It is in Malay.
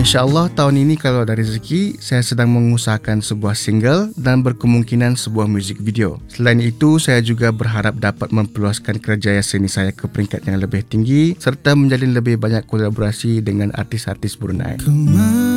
InsyaAllah tahun ini kalau ada rezeki, saya sedang mengusahakan sebuah single dan berkemungkinan sebuah muzik video. Selain itu, saya juga berharap dapat memperluaskan kerjaya seni saya ke peringkat yang lebih tinggi serta menjalin lebih banyak kolaborasi dengan artis-artis Brunei.